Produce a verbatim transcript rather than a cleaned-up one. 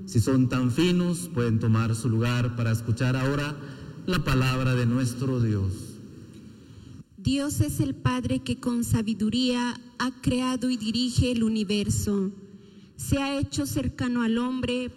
Si son tan finos, pueden tomar su lugar para escuchar ahora la palabra de nuestro Dios. Dios es el Padre que con sabiduría ha creado y dirige el universo. Se ha hecho cercano al hombre